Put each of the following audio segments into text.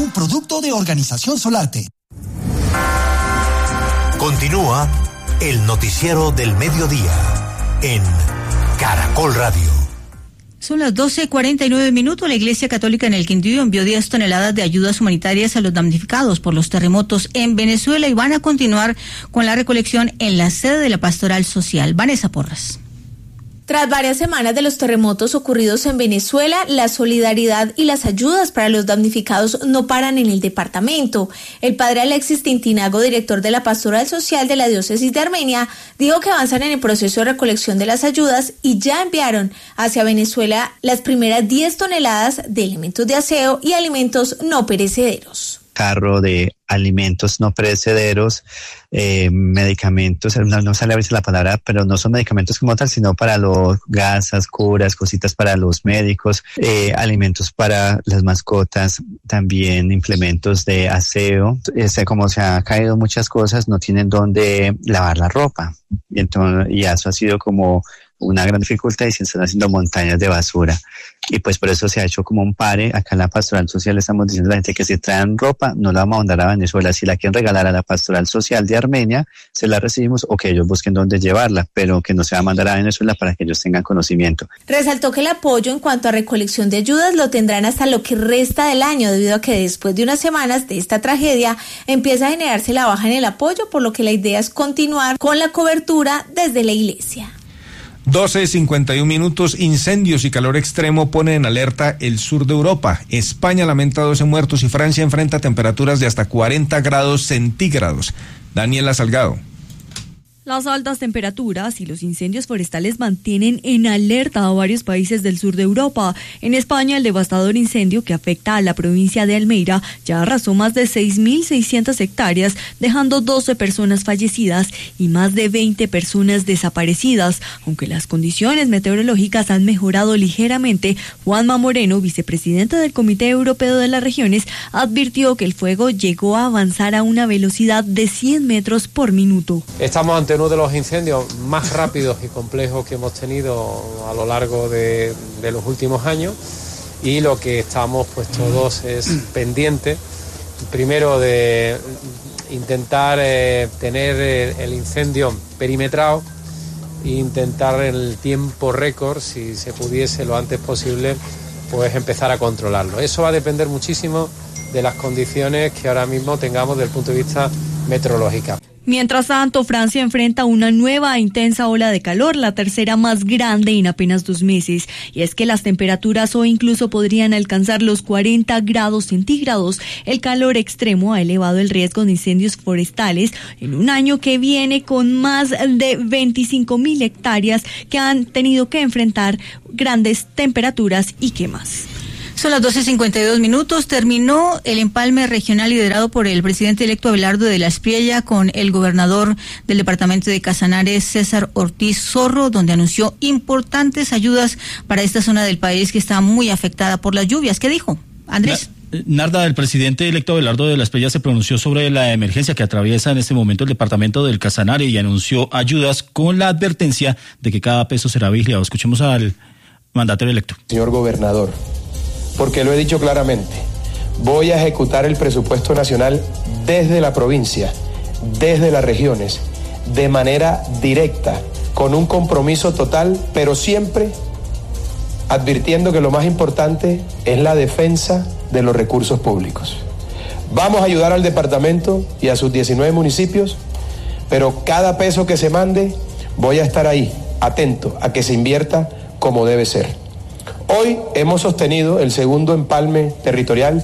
un producto de Organización Solarte. Continúa el noticiero del mediodía en Caracol Radio. Son las 12:49. La Iglesia Católica en el Quindío envió 10 toneladas de ayudas humanitarias a los damnificados por los terremotos en Venezuela y van a continuar con la recolección en la sede de la Pastoral Social. Vanessa Porras. Tras varias semanas de los terremotos ocurridos en Venezuela, la solidaridad y las ayudas para los damnificados no paran en el departamento. El padre Alexis Tintinago, director de la Pastoral Social de la Diócesis de Armenia, dijo que avanzan en el proceso de recolección de las ayudas y ya enviaron hacia Venezuela las primeras 10 toneladas de elementos de aseo y alimentos no perecederos. Carro de alimentos no perecederos, medicamentos, no sale a veces la palabra, pero no son medicamentos como tal, sino para los gasas, curas, cositas para los médicos, alimentos para las mascotas, también implementos de aseo. Como se ha caído muchas cosas, no tienen dónde lavar la ropa. Y eso ha sido como una gran dificultad y se están haciendo montañas de basura. Y pues por eso se ha hecho como un pare. Acá en la Pastoral Social estamos diciendo a la gente que si traen ropa, no la vamos a mandar a Venezuela. Si la quieren regalar a la Pastoral Social de Armenia, se la recibimos o que ellos busquen dónde llevarla, pero que no se va a mandar a Venezuela para que ellos tengan conocimiento. Resaltó que el apoyo en cuanto a recolección de ayudas lo tendrán hasta lo que resta del año, debido a que después de unas semanas de esta tragedia empieza a generarse la baja en el apoyo, por lo que la idea es continuar con la cobertura desde la iglesia. 12:51. Incendios y calor extremo ponen en alerta el sur de Europa. España lamenta 12 muertos y Francia enfrenta temperaturas de hasta 40 grados centígrados. Daniela Salgado. Las altas temperaturas y los incendios forestales mantienen en alerta a varios países del sur de Europa. En España, el devastador incendio que afecta a la provincia de Almería ya arrasó más de 6.600 hectáreas, dejando 12 personas fallecidas y más de 20 personas desaparecidas. Aunque las condiciones meteorológicas han mejorado ligeramente, Juanma Moreno, vicepresidente del Comité Europeo de las Regiones, advirtió que el fuego llegó a avanzar a una velocidad de 100 metros por minuto. Estamos ante uno de los incendios más rápidos y complejos que hemos tenido a lo largo de los últimos años, y lo que estamos pues todos es pendientes, primero de intentar tener el incendio perimetrado e intentar en el tiempo récord, si se pudiese lo antes posible, pues empezar a controlarlo. Eso va a depender muchísimo de las condiciones que ahora mismo tengamos desde el punto de vista meteorológico. Mientras tanto, Francia enfrenta una nueva e intensa ola de calor, la tercera más grande en apenas 2 meses. Y es que las temperaturas hoy incluso podrían alcanzar los 40 grados centígrados. El calor extremo ha elevado el riesgo de incendios forestales en un año que viene con más de 25.000 hectáreas que han tenido que enfrentar grandes temperaturas y quemas. Son las 12:52. Terminó el empalme regional liderado por el presidente electo Abelardo de la Espriella con el gobernador del departamento de Casanare, César Ortiz Zorro, donde anunció importantes ayudas para esta zona del país que está muy afectada por las lluvias. ¿Qué dijo? Andrés. Narda, el presidente electo Abelardo de la Espriella se pronunció sobre la emergencia que atraviesa en este momento el departamento del Casanare y anunció ayudas con la advertencia de que cada peso será vigilado. Escuchemos al mandatario electo. Señor gobernador, porque lo he dicho claramente, voy a ejecutar el presupuesto nacional desde la provincia, desde las regiones, de manera directa, con un compromiso total, pero siempre advirtiendo que lo más importante es la defensa de los recursos públicos. Vamos a ayudar al departamento y a sus 19 municipios, pero cada peso que se mande, voy a estar ahí, atento a que se invierta como debe ser. Hoy hemos sostenido el segundo empalme territorial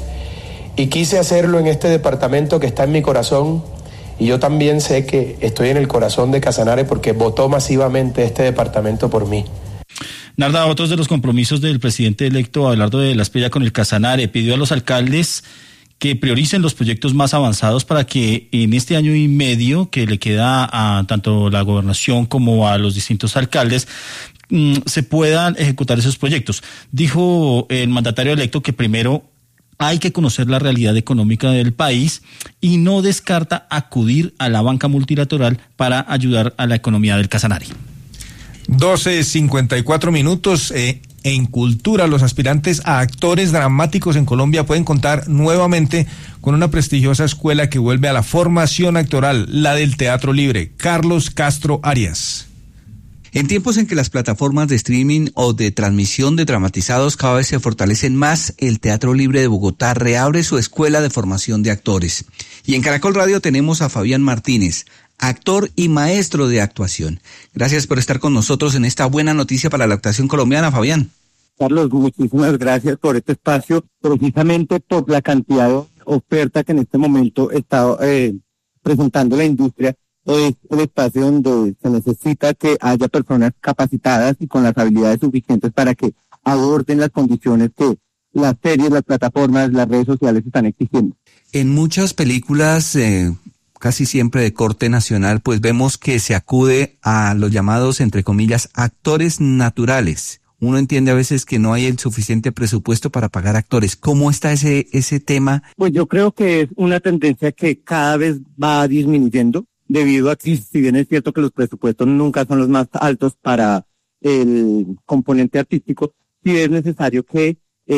y quise hacerlo en este departamento que está en mi corazón, y yo también sé que estoy en el corazón de Casanare porque votó masivamente este departamento por mí. Narda, otros de los compromisos del presidente electo Abelardo de la Espriella con el Casanare, pidió a los alcaldes que prioricen los proyectos más avanzados para que en este año y medio que le queda a tanto la gobernación como a los distintos alcaldes se puedan ejecutar esos proyectos. Dijo el mandatario electo que primero hay que conocer la realidad económica del país y no descarta acudir a la banca multilateral para ayudar a la economía del Casanare. 12:54. En cultura, los aspirantes a actores dramáticos en Colombia pueden contar nuevamente con una prestigiosa escuela que vuelve a la formación actoral, la del Teatro Libre. Carlos Castro Arias. En tiempos en que las plataformas de streaming o de transmisión de dramatizados cada vez se fortalecen más, el Teatro Libre de Bogotá reabre su escuela de formación de actores. Y en Caracol Radio tenemos a Fabián Martínez, actor y maestro de actuación. Gracias por estar con nosotros en esta buena noticia para la actuación colombiana, Fabián. Carlos, muchísimas gracias por este espacio, precisamente por la cantidad de oferta que en este momento está presentando la industria. Es el espacio donde se necesita que haya personas capacitadas y con las habilidades suficientes para que aborden las condiciones que las series, las plataformas, las redes sociales están exigiendo. En muchas películas, casi siempre de corte nacional, pues vemos que se acude a los llamados, entre comillas, actores naturales. Uno entiende a veces que no hay el suficiente presupuesto para pagar actores. ¿Cómo está ese tema? Pues yo creo que es una tendencia que cada vez va disminuyendo, debido a que, si bien es cierto que los presupuestos nunca son los más altos para el componente artístico, sí es necesario que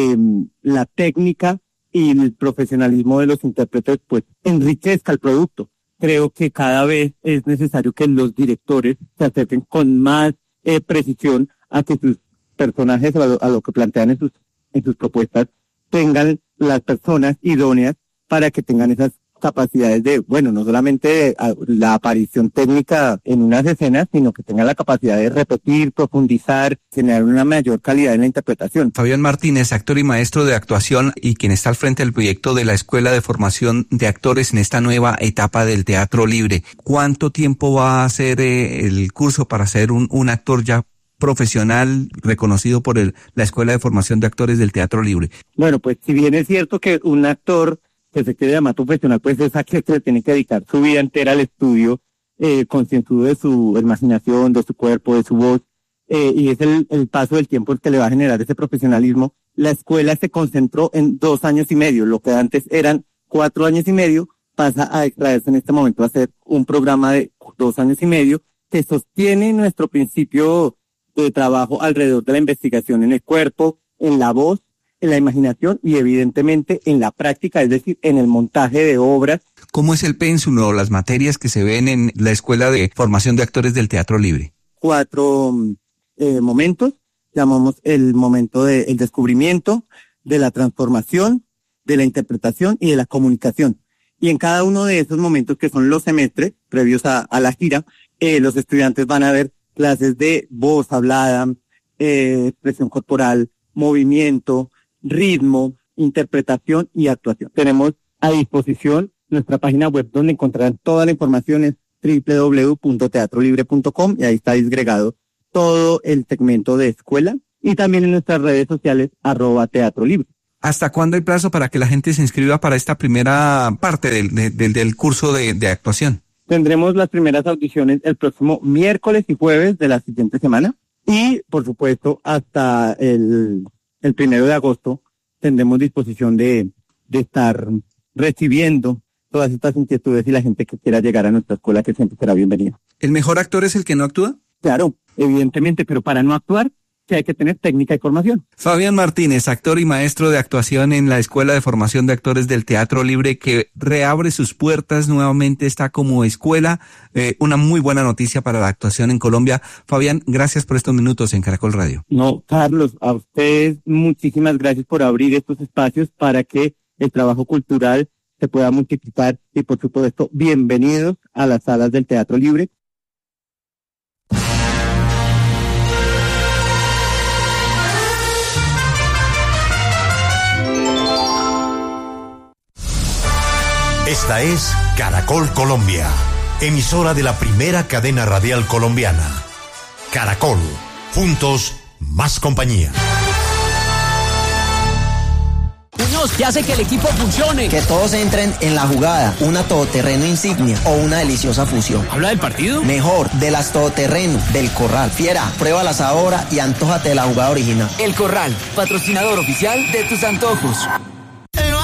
la técnica y el profesionalismo de los intérpretes pues enriquezca el producto. Creo que cada vez es necesario que los directores se acerquen con más precisión a que sus personajes, a lo que plantean en sus propuestas, tengan las personas idóneas para que tengan esas capacidades de, bueno, no solamente la aparición técnica en unas escenas, sino que tengan la capacidad de repetir, profundizar, generar una mayor calidad en la interpretación. Fabián Martínez, actor y maestro de actuación y quien está al frente del proyecto de la Escuela de Formación de Actores en esta nueva etapa del Teatro Libre. ¿Cuánto tiempo va a ser el curso para ser un actor ya profesional reconocido por la Escuela de Formación de Actores del Teatro Libre? Bueno, pues si bien es cierto que un actor que se quiere llamar profesional, pues es aquel que tiene que dedicar su vida entera al estudio, concienzudo de su imaginación, de su cuerpo, de su voz, y es el paso del tiempo el que le va a generar ese profesionalismo. La escuela se concentró en 2 años y medio, lo que antes eran 4 años y medio, pasa a extraerse en este momento a ser un programa de 2 años y medio que sostiene nuestro principio de trabajo alrededor de la investigación en el cuerpo, en la voz, en la imaginación y evidentemente en la práctica, es decir, en el montaje de obras. ¿Cómo es el pénsul o las materias que se ven en la Escuela de Formación de Actores del Teatro Libre? 4 momentos, llamamos el momento del descubrimiento, de la transformación, de la interpretación y de la comunicación. Y en cada uno de esos momentos, que son los semestres previos a la gira, los estudiantes van a ver clases de voz hablada, expresión corporal, movimiento, ritmo, interpretación y actuación. Tenemos a disposición nuestra página web donde encontrarán toda la información, es www.teatrolibre.com, y ahí está disgregado todo el segmento de escuela, y también en nuestras redes sociales @teatrolibre. ¿Hasta cuándo hay plazo para que la gente se inscriba para esta primera parte del curso de actuación? Tendremos las primeras audiciones el próximo miércoles y jueves de la siguiente semana, y por supuesto hasta el 1 de agosto tendremos disposición de estar recibiendo todas estas inquietudes y la gente que quiera llegar a nuestra escuela, que siempre será bienvenida. ¿El mejor actor es el que no actúa? Claro, evidentemente, pero para no actuar que hay que tener técnica y formación. Fabián Martínez, actor y maestro de actuación en la Escuela de Formación de Actores del Teatro Libre, que reabre sus puertas nuevamente, está como escuela. Una muy buena noticia para la actuación en Colombia. Fabián, gracias por estos minutos en Caracol Radio. No, Carlos, a ustedes muchísimas gracias por abrir estos espacios para que el trabajo cultural se pueda multiplicar, y por supuesto, bienvenidos a las salas del Teatro Libre. Esta es Caracol Colombia, emisora de la primera cadena radial colombiana. Caracol, juntos, más compañía. Muñoz, ¿qué hace que el equipo funcione? Que todos entren en la jugada, una todoterreno insignia o una deliciosa fusión. ¿Habla del partido? Mejor, de las todoterreno, del Corral. Fiera, pruébalas ahora y antójate de la jugada original. El Corral, patrocinador oficial de tus antojos.